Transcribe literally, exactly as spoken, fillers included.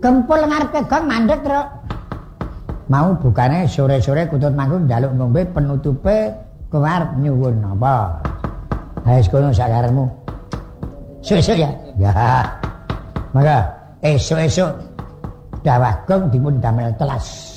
Gempul ngarepe gong mandek terus. Mau bukane sore-sore kutut manggung njaluk ngombe penutupe kowe arep nyuwun apa? Ha wis kono sak karepmu. Sesuk ya. Ya. Maka esuk-esuk dawah gong dipun damel telas.